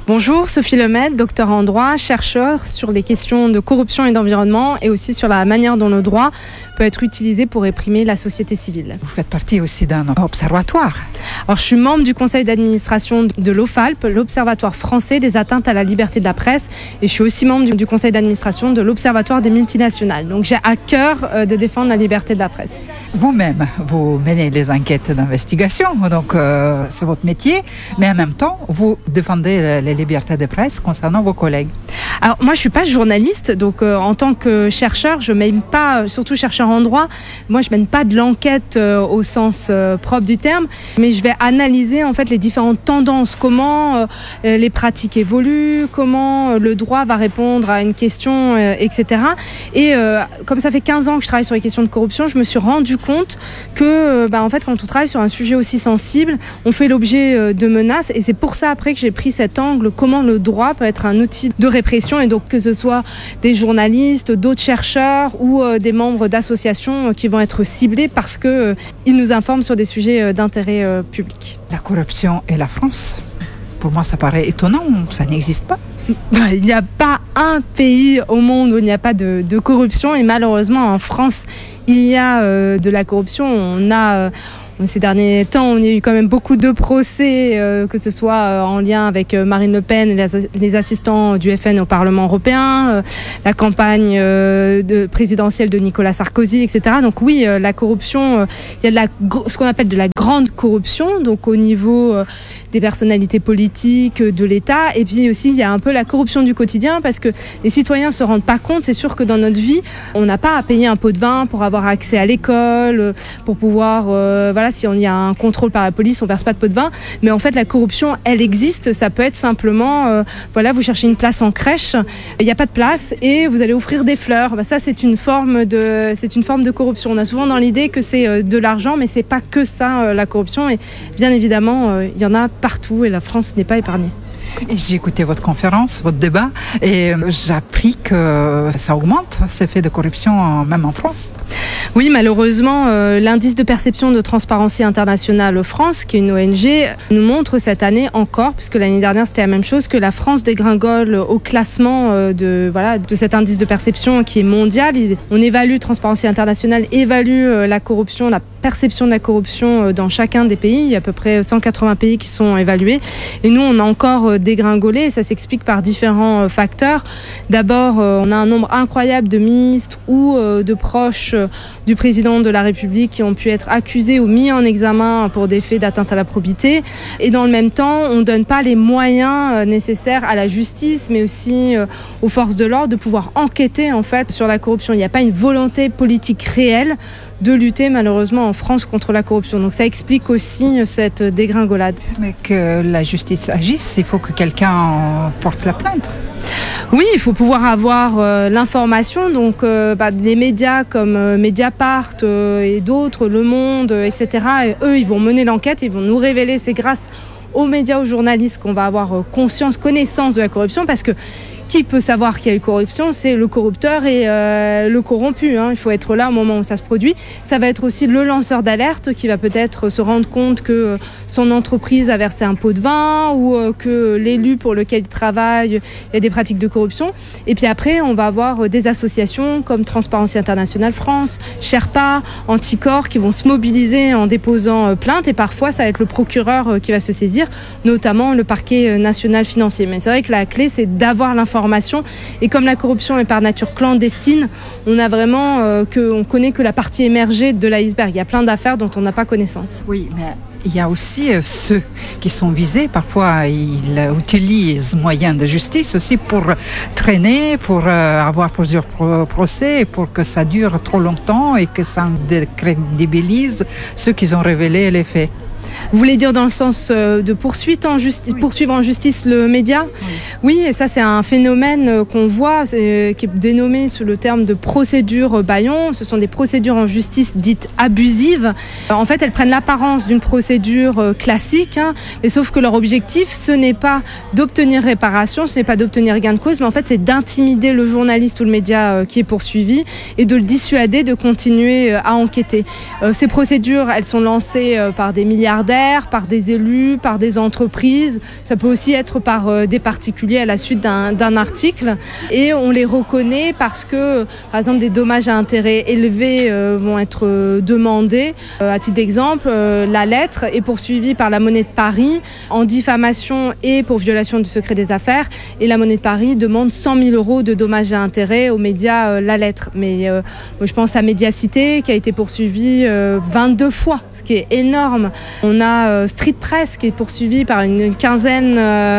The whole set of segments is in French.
Bonjour, Sophie Lemaitre, docteur en droit, chercheur sur les questions de corruption et d'environnement et aussi sur la manière dont le droit peut être utilisé pour réprimer la société civile. Vous faites partie aussi d'un observatoire. Alors, je suis membre du conseil d'administration de l'OFALP, l'Observatoire français des atteintes à la liberté de la presse, et je suis aussi membre du conseil d'administration de l'Observatoire des multinationales. Donc j'ai à cœur de défendre la liberté de la presse. Vous-même, vous menez les enquêtes d'investigation, donc c'est votre métier, mais en même temps, vous défendez les libertés de presse concernant vos collègues. Alors moi, je suis pas journaliste, donc en tant que chercheur, je mène pas, surtout chercheur en droit, moi je mène pas de l'enquête au sens propre du terme, mais je vais analyser en fait les différentes tendances, comment les pratiques évoluent, comment le droit va répondre à une question, etc. Et comme ça fait 15 ans que je travaille sur les questions de corruption, je me suis rendu compte que en fait, quand on travaille sur un sujet aussi sensible, on fait l'objet de menaces, et c'est pour ça après que j'ai pris cet angle, comment le droit peut être un outil de répression, et donc que ce soit des journalistes, d'autres chercheurs ou des membres d'associations qui vont être ciblés parce que ils nous informent sur des sujets d'intérêt public. La corruption et la France, pour moi ça paraît étonnant, ça n'existe pas. Il n'y a pas un pays au monde où il n'y a pas de corruption, et malheureusement en France il y a de la corruption. Ces derniers temps, on a eu quand même beaucoup de procès, que ce soit en lien avec Marine Le Pen et les assistants du FN au Parlement européen, la campagne présidentielle de Nicolas Sarkozy, etc. Donc oui, la corruption, il y a ce qu'on appelle de la grande corruption, donc au niveau des personnalités politiques, de l'État, et puis aussi il y a un peu la corruption du quotidien, parce que les citoyens ne se rendent pas compte. C'est sûr que dans notre vie, on n'a pas à payer un pot de vin pour avoir accès à l'école, pour pouvoir si on y a un contrôle par la police, on verse pas de pot de vin. Mais en fait, la corruption, elle existe. Ça peut être simplement, vous cherchez une place en crèche, il n'y a pas de place et vous allez offrir des fleurs. Ça, c'est une forme de corruption. On a souvent dans l'idée que c'est de l'argent, mais c'est pas que ça, la corruption. Et bien évidemment, il y en a partout et la France n'est pas épargnée. J'ai écouté votre conférence, votre débat, et j'ai appris que ça augmente, ces faits de corruption, même en France. Oui, malheureusement, l'indice de perception de Transparency International France, qui est une ONG, nous montre cette année encore, puisque l'année dernière c'était la même chose, que la France dégringole au classement de cet indice de perception qui est mondial. On évalue, Transparency International évalue la corruption, la perception de la corruption dans chacun des pays. Il y a à peu près 180 pays qui sont évalués. Et nous, on a encore dégringolé, et ça s'explique par différents facteurs. D'abord, on a un nombre incroyable de ministres ou de proches du président de la République qui ont pu être accusés ou mis en examen pour des faits d'atteinte à la probité. Et dans le même temps, on ne donne pas les moyens nécessaires à la justice, mais aussi aux forces de l'ordre de pouvoir enquêter en fait sur la corruption. Il n'y a pas une volonté politique réelle de lutter malheureusement en France contre la corruption. Donc ça explique aussi cette dégringolade. Mais que la justice agisse, il faut que quelqu'un porte la plainte. Oui, il faut pouvoir avoir l'information. Donc les médias comme Mediapart et d'autres, Le Monde, etc. Et eux, ils vont mener l'enquête, ils vont nous révéler. C'est grâce aux médias, aux journalistes qu'on va avoir connaissance de la corruption, parce que qui peut savoir qu'il y a eu corruption? C'est le corrupteur et le corrompu. Il faut être là au moment où ça se produit. Ça va être aussi le lanceur d'alerte qui va peut-être se rendre compte que son entreprise a versé un pot de vin ou que l'élu pour lequel il travaille, il y a des pratiques de corruption. Et puis après, on va avoir des associations comme Transparency International France, Sherpa, Anticorps qui vont se mobiliser en déposant plainte. Et parfois, ça va être le procureur qui va se saisir, notamment le parquet national financier. Mais c'est vrai que la clé, c'est d'avoir l'information. Et comme la corruption est par nature clandestine, on a vraiment on connaît que la partie émergée de l'iceberg. Il y a plein d'affaires dont on n'a pas connaissance. Oui, mais il y a aussi ceux qui sont visés. Parfois, ils utilisent moyens de justice aussi pour traîner, pour avoir plusieurs procès, pour que ça dure trop longtemps et que ça décrédibilise ceux qui ont révélé les faits. Vous voulez dire dans le sens de poursuivre en justice le média? Oui, et ça c'est un phénomène qu'on voit, qui est dénommé sous le terme de procédure bâillon. Ce sont des procédures en justice dites abusives. En fait, elles prennent l'apparence d'une procédure classique, mais sauf que leur objectif, ce n'est pas d'obtenir réparation, ce n'est pas d'obtenir gain de cause, mais en fait c'est d'intimider le journaliste ou le média qui est poursuivi et de le dissuader de continuer à enquêter. Ces procédures, elles sont lancées par des milliardaires divers, par des élus, par des entreprises. Ça peut aussi être par des particuliers à la suite d'un article. Et on les reconnaît parce que, par exemple, des dommages à intérêt élevés vont être demandés. À titre d'exemple, la lettre est poursuivie par la Monnaie de Paris en diffamation et pour violation du secret des affaires. Et la Monnaie de Paris demande 100 000 € de dommages à intérêt aux médias La Lettre. Mais je pense à Médiacité qui a été poursuivie 22 fois, ce qui est énorme. On a Street Press qui est poursuivie par une quinzaine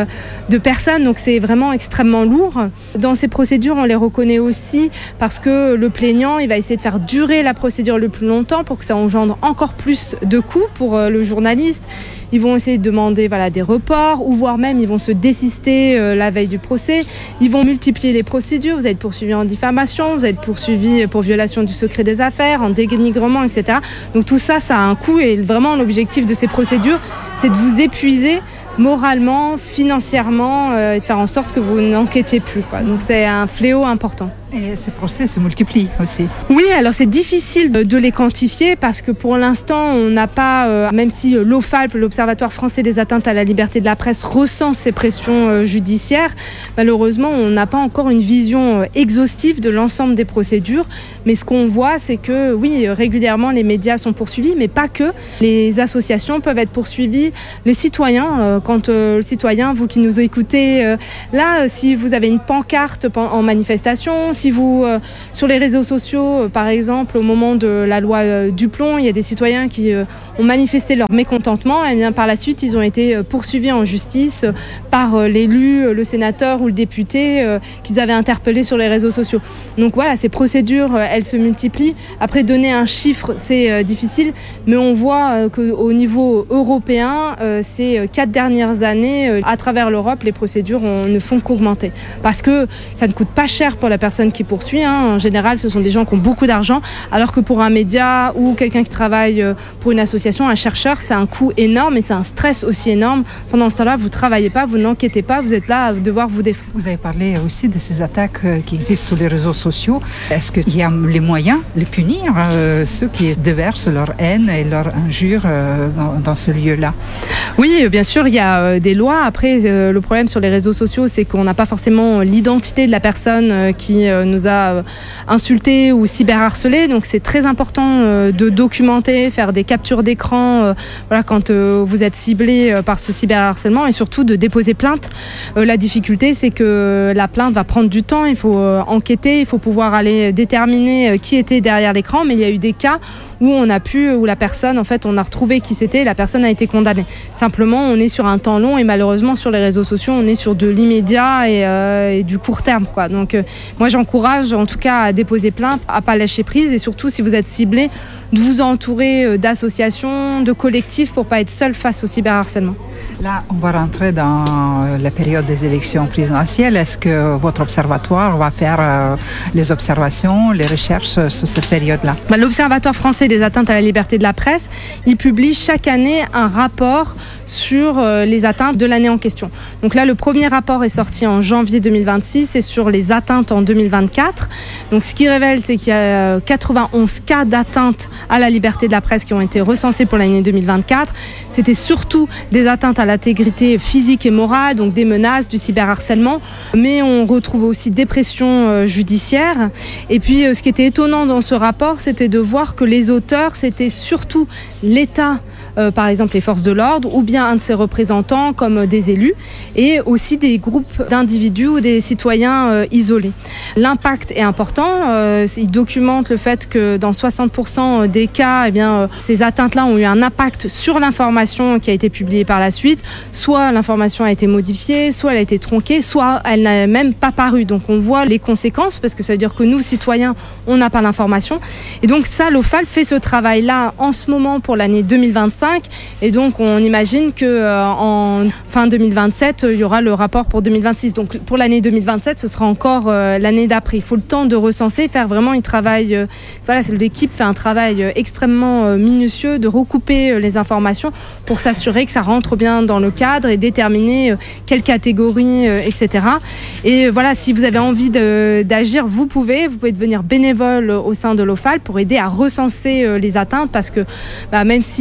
de personnes, donc c'est vraiment extrêmement lourd. Dans ces procédures, on les reconnaît aussi parce que le plaignant, il va essayer de faire durer la procédure le plus longtemps pour que ça engendre encore plus de coûts pour le journaliste. Ils vont essayer de demander des reports ou voire même ils vont se désister la veille du procès. Ils vont multiplier les procédures. Vous allez être poursuivi en diffamation, vous allez être poursuivi pour violation du secret des affaires, en dénigrement, etc. Donc tout ça, ça a un coût et vraiment l'objectif de ces procédures, c'est de vous épuiser moralement, financièrement et de faire en sorte que vous n'enquêtiez plus, quoi. Donc c'est un fléau important. Et ces procès se multiplient aussi. Oui, alors c'est difficile de les quantifier parce que pour l'instant, on n'a pas, même si l'OFALP, l'Observatoire français des atteintes à la liberté de la presse, recense ces pressions judiciaires, malheureusement, on n'a pas encore une vision exhaustive de l'ensemble des procédures. Mais ce qu'on voit, c'est que oui, régulièrement, les médias sont poursuivis, mais pas que. Les associations peuvent être poursuivies, les citoyens, quand le citoyen, vous qui nous écoutez, là, si vous avez une pancarte en manifestation, si vous, sur les réseaux sociaux, par exemple, au moment de la loi Duplon, il y a des citoyens qui ont manifesté leur mécontentement, et bien par la suite, ils ont été poursuivis en justice par l'élu, le sénateur ou le député qu'ils avaient interpellé sur les réseaux sociaux. Donc voilà, ces procédures, elles se multiplient. Après, donner un chiffre, c'est difficile, mais on voit qu'au niveau européen, ces 4 dernières années, à travers l'Europe, les procédures ne font qu'augmenter. Parce que ça ne coûte pas cher pour la personne qui poursuit. En général, ce sont des gens qui ont beaucoup d'argent, alors que pour un média ou quelqu'un qui travaille pour une association, un chercheur, c'est un coût énorme et c'est un stress aussi énorme. Pendant ce temps-là, vous ne travaillez pas, vous n'enquêtez pas, vous êtes là à devoir vous défendre. Vous avez parlé aussi de ces attaques qui existent sur les réseaux sociaux. Est-ce qu'il y a les moyens de punir ceux qui déversent leur haine et leur injure dans ce lieu-là? Oui, bien sûr, il y a des lois. Après, le problème sur les réseaux sociaux, c'est qu'on n'a pas forcément l'identité de la personne qui nous a insultés ou cyberharcelés. Donc c'est très important de documenter, faire des captures d'écran quand vous êtes ciblé par ce cyberharcèlement et surtout de déposer plainte. La difficulté, c'est que la plainte va prendre du temps, il faut enquêter, il faut pouvoir aller déterminer qui était derrière l'écran, mais il y a eu des cas où la personne, en fait, on a retrouvé qui c'était, la personne a été condamnée. Simplement, on est sur un temps long et malheureusement, sur les réseaux sociaux, on est sur de l'immédiat et du court terme, quoi. Donc, moi, j'encourage, en tout cas, à déposer plainte, à pas lâcher prise et surtout, si vous êtes ciblé, de vous entourer d'associations, de collectifs pour pas être seul face au cyberharcèlement. Là, on va rentrer dans la période des élections présidentielles. Est-ce que votre observatoire va faire les observations, les recherches sur cette période-là? L'Observatoire français des atteintes à la liberté de la presse, il publie chaque année un rapport sur les atteintes de l'année en question. Donc là, le premier rapport est sorti en janvier 2026 et sur les atteintes en 2024. Donc ce qui révèle, c'est qu'il y a 91 cas d'atteintes à la liberté de la presse qui ont été recensés pour l'année 2024. C'était surtout des atteintes à l'intégrité physique et morale, donc des menaces, du cyberharcèlement, mais on retrouve aussi des pressions judiciaires. Et puis ce qui était étonnant dans ce rapport, c'était de voir que les auteurs, c'était surtout l'État, par exemple les forces de l'ordre, ou bien un de ses représentants comme des élus, et aussi des groupes d'individus ou des citoyens isolés. L'impact est important, il documente le fait que dans 60% des cas, ces atteintes-là ont eu un impact sur l'information qui a été publiée par la suite, soit l'information a été modifiée, soit elle a été tronquée, soit elle n'a même pas paru. Donc on voit les conséquences, parce que ça veut dire que nous, citoyens, on n'a pas l'information. Et donc ça, l'OFALP fait ce travail-là en ce moment pour l'année 2025, et donc on imagine qu'en fin 2027, il y aura le rapport pour 2026. Donc pour l'année 2027, ce sera encore l'année d'après. Il faut le temps de recenser, faire vraiment un travail... l'équipe fait un travail extrêmement minutieux de recouper les informations pour s'assurer que ça rentre bien dans le cadre et déterminer quelle catégorie, etc. Et voilà, si vous avez envie d'agir, vous pouvez devenir bénévole au sein de l'OFALP pour aider à recenser les atteintes, parce que même si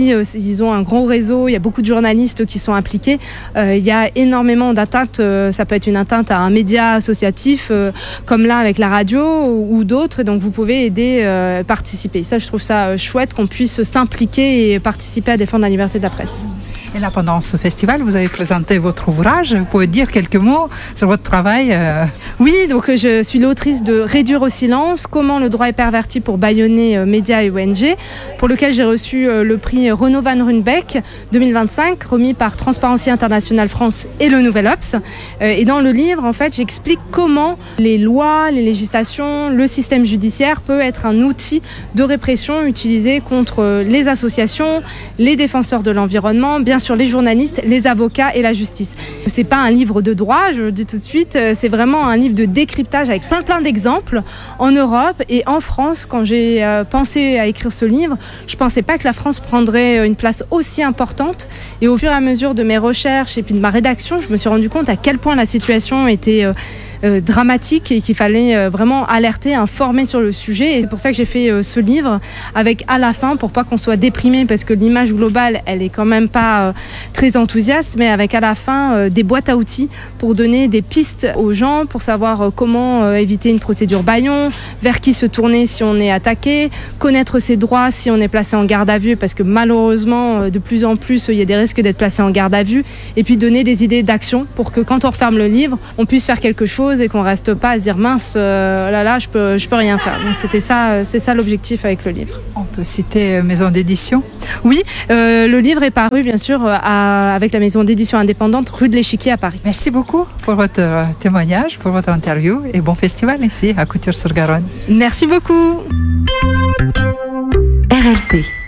disons, un gros réseau, il y a beaucoup de journalistes qui sont impliqués. Il y a énormément d'atteintes, ça peut être une atteinte à un média associatif, comme là avec la radio ou d'autres, donc vous pouvez aider, participer. Ça, je trouve ça chouette qu'on puisse s'impliquer et participer à défendre la liberté de la presse. Et là, pendant ce festival, vous avez présenté votre ouvrage. Vous pouvez dire quelques mots sur votre travail? Oui, donc je suis l'autrice de Réduire au silence, comment le droit est perverti pour bâillonner médias et ONG, pour lequel j'ai reçu le prix Renaud Van Runebeck 2025, remis par Transparency International France et le Nouvel Obs. Et dans le livre, en fait, j'explique comment les lois, les législations, le système judiciaire peut être un outil de répression utilisé contre les associations, les défenseurs de l'environnement, bien sûr les journalistes, les avocats et la justice. C'est pas un livre de droit, je le dis tout de suite, c'est vraiment un livre de décryptage avec plein d'exemples en Europe et en France. Quand j'ai pensé à écrire ce livre, je pensais pas que la France prendrait une place aussi importante, et au fur et à mesure de mes recherches et puis de ma rédaction, je me suis rendu compte à quel point la situation était dramatique et qu'il fallait vraiment alerter, informer sur le sujet. Et c'est pour ça que j'ai fait ce livre avec à la fin, pour pas qu'on soit déprimé, parce que l'image globale elle est quand même pas très enthousiaste, mais avec à la fin des boîtes à outils pour donner des pistes aux gens pour savoir comment éviter une procédure bâillon, vers qui se tourner si on est attaqué, connaître ses droits si on est placé en garde à vue, parce que malheureusement de plus en plus il y a des risques d'être placé en garde à vue, et puis donner des idées d'action pour que quand on referme le livre on puisse faire quelque chose et qu'on reste pas à se dire mince, là je peux rien faire. Donc c'est ça l'objectif avec le livre. On peut citer maison d'édition? Oui, le livre est paru bien sûr avec la maison d'édition indépendante Rue de l'Échiquier à Paris. Merci beaucoup pour votre témoignage, pour votre interview, et bon festival ici à Couture-sur-Garonne. Merci beaucoup. RLP